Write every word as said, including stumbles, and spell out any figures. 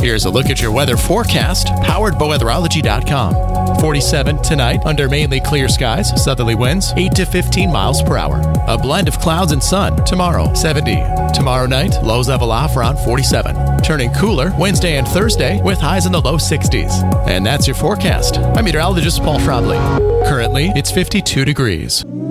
Here's a look at your weather forecast, powered by weatherology dot com. forty-seven tonight, under mainly clear skies, southerly winds, eight to fifteen miles per hour. A blend of clouds and sun. Tomorrow, seventy. Tomorrow night, lows level off around forty-seven. Turning cooler Wednesday and Thursday with highs in the low sixties. And that's your forecast. I'm meteorologist Paul Schraubling. Currently, it's fifty-two degrees.